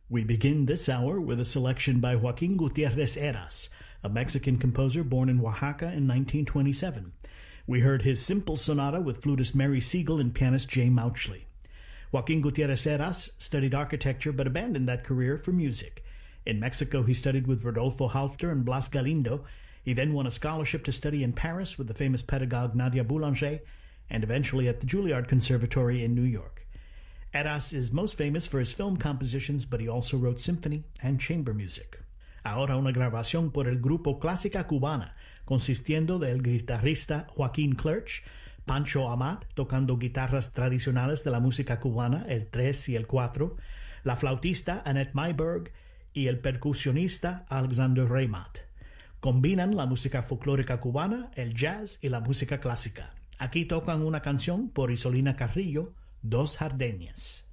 We begin this hour with a selection by Joaquin Gutierrez Heras, a Mexican composer born in Oaxaca in 1927. We heard his Simple Sonata with flutist Mary Siegel and pianist Jay Mauchly. Joaquin Gutierrez Heras studied architecture but abandoned that career for music. In Mexico, he studied with Rodolfo Halfter and Blas Galindo. He then won a scholarship to study in Paris with the famous pedagogue Nadia Boulanger, and eventually at the Juilliard Conservatory in New York. Heras is most famous for his film compositions, but he also wrote symphony and chamber music. Ahora una grabación por el grupo Clásica Cubana, consistiendo del guitarrista Joaquín Clerch, Pancho Amat tocando guitarras tradicionales de la música cubana, el 3 y el 4, la flautista Annette Mayberg y el percusionista Alexander Reimat. Combinan la música folclórica cubana, el jazz y la música clásica. Aquí tocan una canción por Isolina Carrillo, Dos Jardenias.